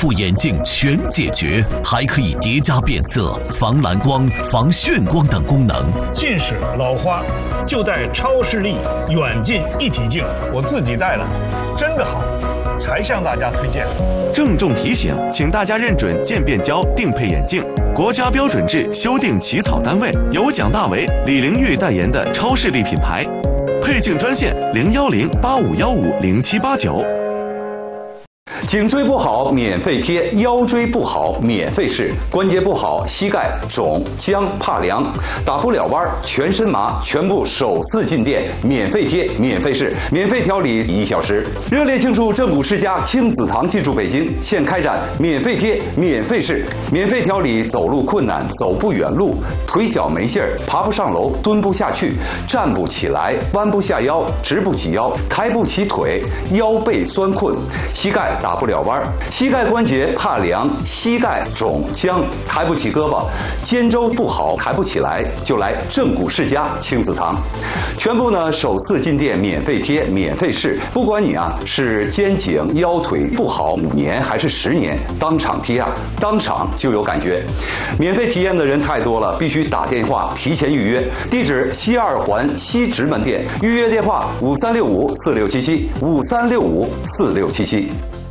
副眼镜全解决，还可以叠加变色、防蓝光、防眩光等功能。 近视、老花就戴超视力远近一体镜，我自己戴了，真的好，才向大家推荐。 郑重提醒，请大家认准渐变焦定配眼镜，国家标准制修订起草单位，由蒋大为、李玲玉代言的超视力品牌。配镜专线010-8515-0789。 颈椎不好免费贴，腰椎不好免费试，关节不好膝盖肿僵怕凉打不了弯全身麻，全部首次进店免费贴免费试，免费调理1小时。热烈庆祝正骨世家亲子堂进驻北京，现开展免费贴免费试，免费调理走路困难、走不远路、腿脚没劲儿、爬不上楼、蹲不下去、站不起来、弯不下腰、直不起腰、抬不起腿、腰背酸困、膝盖打不了弯，膝盖关节怕凉、膝盖肿僵、抬不起胳膊、肩周不好抬不起来，就来正骨世家亲子堂。全部呢首次进店免费贴免费试，不管你是肩颈腰腿不好5年还是10年，当场贴当场就有感觉。免费体验的人太多了，必须打电话提前预约。地址西2环西直门店，预约电话5365467753654677。